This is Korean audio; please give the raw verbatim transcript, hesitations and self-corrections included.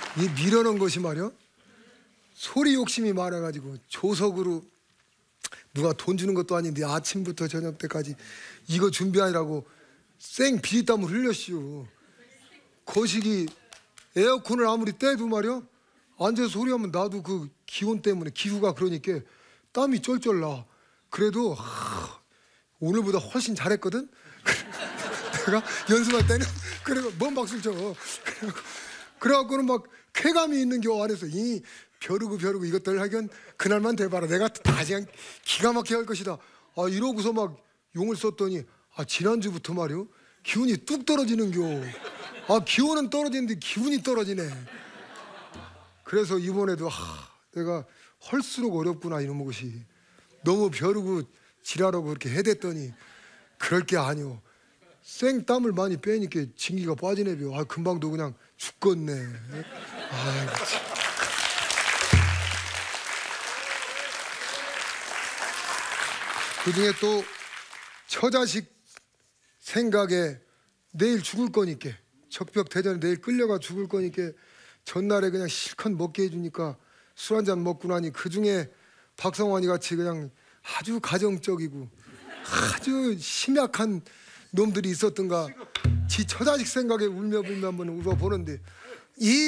이 밀어넣은 것이 말이야 소리 욕심이 많아가지고 조석으로 누가 돈 주는 것도 아닌데 아침부터 저녁 때까지 이거 준비하느라고 생 비린땀을 흘렸시오. 거시기 에어컨을 아무리 떼도 말이야 앉아서 소리하면 나도 그 기온 때문에 기후가 그러니까 땀이 쫄쫄 나. 그래도 하, 오늘보다 훨씬 잘했거든. 내가 연습할 때는 그래서 뭔 박수를 쳐. 그래갖고는 막 쾌감이 있는 겨 안에서 이 벼르고 벼르고 이것들 하긴 그날만 돼봐라. 내가 다 그냥 기가 막히게 할 것이다. 아 이러고서 막 용을 썼더니 아 지난주부터 말이요 기운이 뚝 떨어지는 겨. 아 기온은 떨어지는데 기운이 떨어지네. 그래서 이번에도 하, 내가 헐수록 어렵구나 이놈의 것이. 너무 벼르고 지랄하고 그렇게 해댔더니 그럴 게 아니오. 생땀을 많이 빼니까 진기가 빠지네요. 아 금방도 그냥 죽겠네. 아이고 참. 그중에 또 처자식 생각에 내일 죽을 거니까 적벽대전에 내일 끌려가 죽을 거니까 전날에 그냥 실컷 먹게 해주니까 술 한잔 먹고 나니 그중에 박성환이 같이 그냥 아주 가정적이고 아주 심약한 놈들이 있었던가 지 처자식 생각에 울며 불며 한번 울어보는데 이